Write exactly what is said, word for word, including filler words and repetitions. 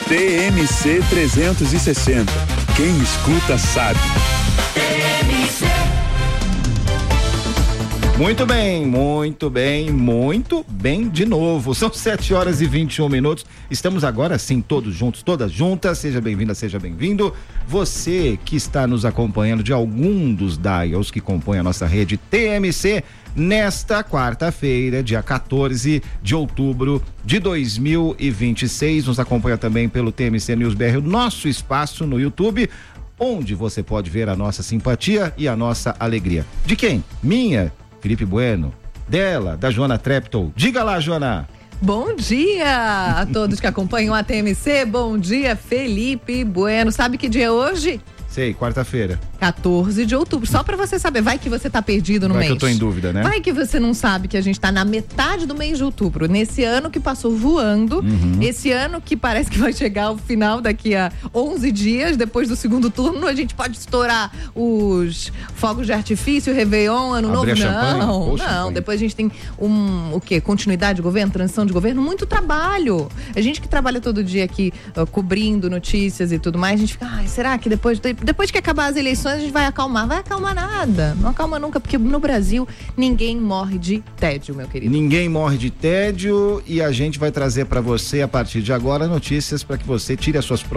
T M C trezentos e sessenta. Quem escuta sabe. T M C. Muito bem, muito bem, muito bem de novo. São sete horas e vinte e um minutos. Estamos agora sim, todos juntos, todas juntas. Seja bem-vinda, seja bem-vindo. Você que está nos acompanhando de algum dos dials que compõem a nossa rede T M C, nesta quarta-feira, dia quatorze de outubro de dois mil e vinte e seis, nos acompanha também pelo T M C News B R, o nosso espaço no YouTube, onde você pode ver a nossa simpatia e a nossa alegria. De quem? Minha, Felipe Bueno. Dela, da Joana Treptow. Diga lá, Joana. Bom dia a todos que acompanham a T M C. Bom dia, Felipe Bueno. Sabe que dia é hoje? Sei, quarta-feira. quatorze de outubro, só pra você saber, vai que você tá perdido no vai mês. Vai que eu tô em dúvida, né? Vai que você não sabe que a gente tá na metade do mês de outubro, nesse ano que passou voando, uhum. Esse ano que parece que vai chegar ao final daqui a onze dias, depois do segundo turno, a gente pode estourar os fogos de artifício, Réveillon, Ano Novo. Não, Poxa, não, champanhe. Depois a gente tem um, o quê? Continuidade de governo, transição de governo, muito trabalho. A gente que trabalha todo dia aqui, uh, cobrindo notícias e tudo mais, a gente fica, ai, será que depois, depois que acabar as eleições a gente vai acalmar? Vai acalmar nada, não acalma nunca, porque no Brasil ninguém morre de tédio, meu querido. Ninguém morre de tédio e a gente vai trazer para você a partir de agora notícias para que você tire as suas próprias